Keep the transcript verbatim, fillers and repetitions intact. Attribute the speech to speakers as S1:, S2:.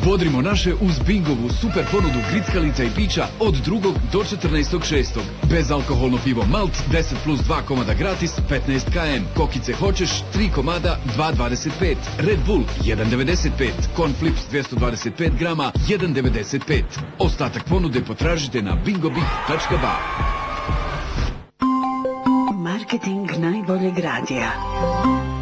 S1: Bodrimo naše uz Bingovu super ponudu grickalica i pića od drugog do četrnaestog šestog Bezalkoholno pivo Malt deset plus dva komada gratis petnaest kilometara. Kokice hoćeš tri komada dva dvadeset pet. Red Bull jedan devedeset pet. Corn Flips dvjesto dvadeset pet grama jedan devedeset pet. Ostatak ponude potražite na bingobit tačka ba.
S2: Marketing najboljeg radija.